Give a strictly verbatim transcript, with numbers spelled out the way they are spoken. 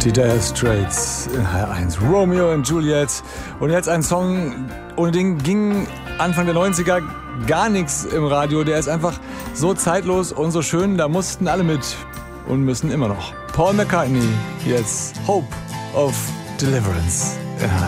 Die Dire Straits in H R eins. Romeo und Juliet. Und jetzt ein Song, ohne den ging Anfang der neunziger gar nichts im Radio. Der ist einfach so zeitlos und so schön, da mussten alle mit und müssen immer noch. Paul McCartney, jetzt Hope of Deliverance in H R eins.